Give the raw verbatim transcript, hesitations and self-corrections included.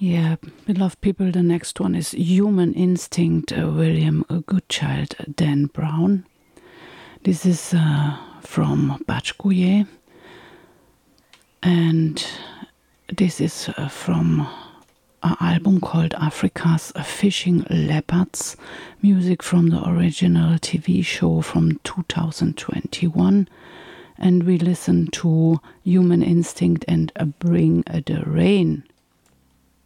Yeah, beloved people, the next one is Human Instinct, uh, William Goodchild, Dan Brown. This is uh, from Bachguye, and this is uh, from an album called Africa's Fishing Leopards, music from the original T V show from two thousand twenty-one. And we listen to Human Instinct and uh, Bring the Rain.